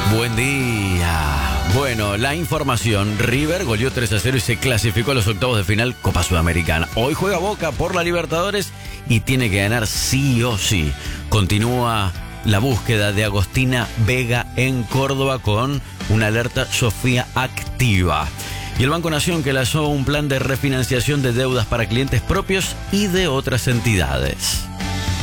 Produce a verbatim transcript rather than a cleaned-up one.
Buen día. Bueno, la información. River goleó tres a cero y se clasificó a los octavos de final Copa Sudamericana. Hoy juega Boca por la Libertadores y tiene que ganar sí o sí. Continúa la búsqueda de Agostina Vega en Córdoba con una alerta Sofía activa. Y el Banco Nación que lanzó un plan de refinanciación de deudas para clientes propios y de otras entidades.